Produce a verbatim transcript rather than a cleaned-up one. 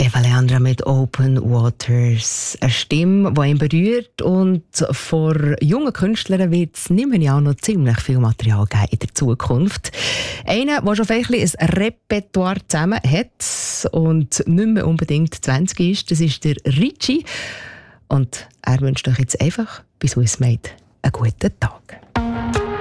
Eva Leandra mit Open Waters. Eine Stimme, die ihn berührt. Und von jungen Künstlern wird es, nehme ich auch noch ziemlich viel Material geben in der Zukunft. Einer, der schon ein Repertoire zusammen hat und nicht mehr unbedingt zwanzig ist, das ist der Ricci. Und er wünscht euch jetzt einfach bei Swissmade einen guten Tag.